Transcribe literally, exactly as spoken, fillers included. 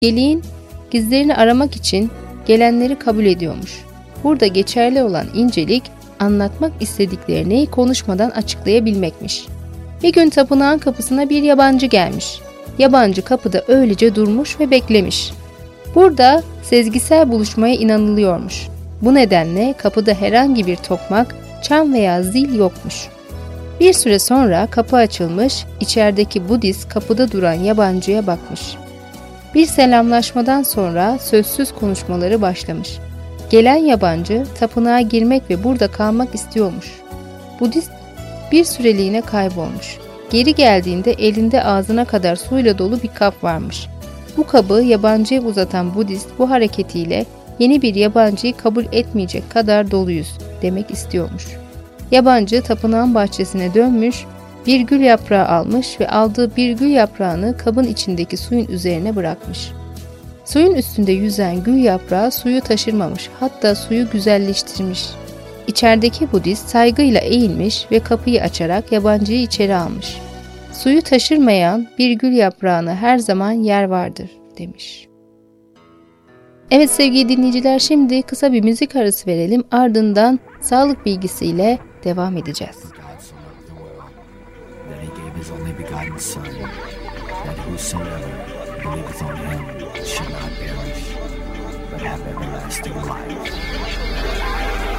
Geliğin gizlerini aramak için gelenleri kabul ediyormuş. Burada geçerli olan incelik, anlatmak istediklerini konuşmadan açıklayabilmekmiş. Bir gün tapınağın kapısına bir yabancı gelmiş. Yabancı kapıda öylece durmuş ve beklemiş. Burada sezgisel buluşmaya inanılıyormuş. Bu nedenle kapıda herhangi bir tokmak, çan veya zil yokmuş. Bir süre sonra kapı açılmış, içerideki Budist kapıda duran yabancıya bakmış. Bir selamlaşmadan sonra sözsüz konuşmaları başlamış. Gelen yabancı tapınağa girmek ve burada kalmak istiyormuş. Budist bir süreliğine kaybolmuş. Geri geldiğinde elinde ağzına kadar suyla dolu bir kap varmış. Bu kabı yabancıya uzatan Budist bu hareketiyle yeni bir yabancıyı kabul etmeyecek kadar doluyuz demek istiyormuş. Yabancı tapınağın bahçesine dönmüş, bir gül yaprağı almış ve aldığı bir gül yaprağını kabın içindeki suyun üzerine bırakmış. Suyun üstünde yüzen gül yaprağı suyu taşırmamış, hatta suyu güzelleştirmiş. İçerideki Budist saygıyla eğilmiş ve kapıyı açarak yabancıyı içeri almış. Suyu taşırmayan bir gül yaprağına her zaman yer vardır demiş. Evet sevgili dinleyiciler, şimdi kısa bir müzik arası verelim, ardından sağlık bilgisiyle devam edeceğiz. Believeth on him should not perish, but have everlasting life.